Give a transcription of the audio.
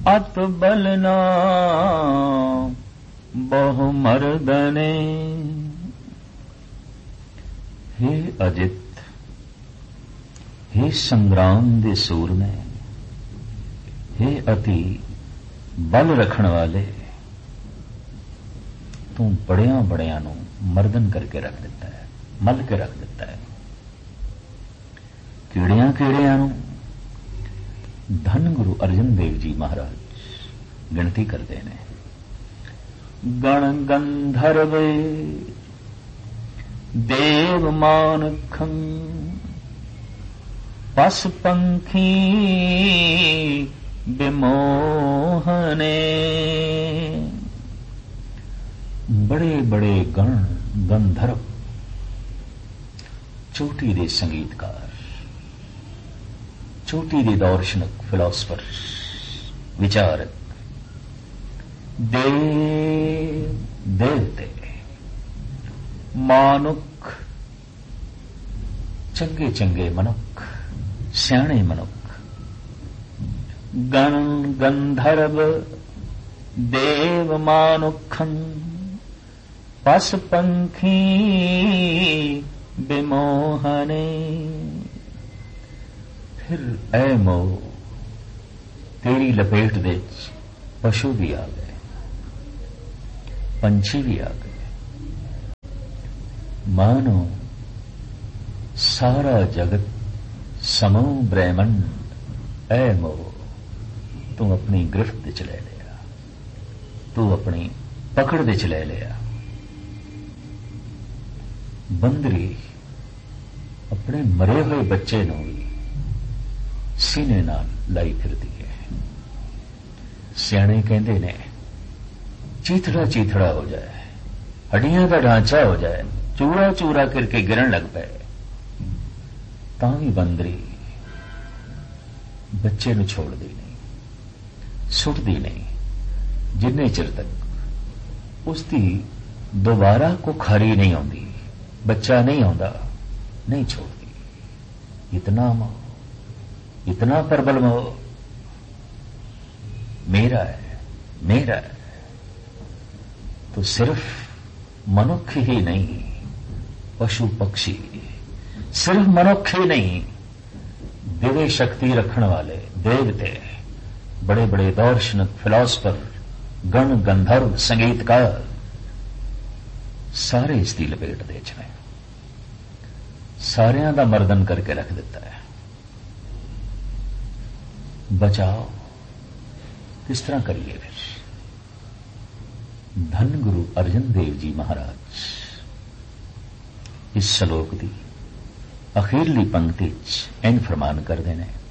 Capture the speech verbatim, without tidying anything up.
ਅਤ ਬਲਨਾ ਬਹੁ ਮਰਦਨੇ। हे अजित, हे संग्राम दे सूरमे, हे अति बल रखण वाले, तू बड़िया बड़िया नूं मर्दन करके रख दिता है, मल के रख दिता है। कीड़िया कीड़िया नूं धन गुरु अर्जन देव जी महाराज गिणती करते हैं। गण गंधर्व देव मानखं पस पंखी विमोहने। बड़े बड़े गण गंधर्व, चोटी दे संगीतकार, चोटी दे दार्शनिक फिलोसफर, विचारक, देव देवते, मानुख, चंगे चंगे मनुख, सियाणे मनुख, गण गंधर्व देव मानुखं पस पंखी विमोहने। फिर ऐ मोह तेरी लपेट दे पशु भी आ गए, पंछी भी आ गए, मानो सारा जगत समूह ब्रह्मंड ऐ मोह तू अपनी गिरफ्त च ले लिया, तू अपनी पकड़ दे च ले लिया। बंदरी अपने मरे हुए बच्चे नूं भी सीने नाल लाई फिरदी है। सियाणे कहंदे ने चीथड़ा चीथड़ा हो जाए, हड्डियां का ढांचा हो जाए, चूरा चूरा करके गिरन लग पे, तां भी बंदरी बच्चे नूं छोड़दी नहीं, सुटदी नहीं, जिन्ने चिर तक उसकी दोबारा को खारी नहीं आती, बच्चा नहीं आंदा, नहीं छोड़ती। इतना मोह, इतना प्रबल मोह, मेरा है मेरा है। तो सिर्फ मनुष्य ही नहीं, पशु पक्षी, सिर्फ मनुष्य ही नहीं, दिव्य शक्ति रखने वाले देवते, बड़े बड़े दार्शनिक, फिलोसफर, गण गंधर्व, संगीतकार, सारे इसकी लपेट दे च ने, सारियां दा मर्दन करके रख दिता है। बचाओ किस तरह करिए फिर? धन गुरु अर्जन देव जी महाराज इस श्लोक की अखीरली पंक्ति च इन फरमान करते हैं,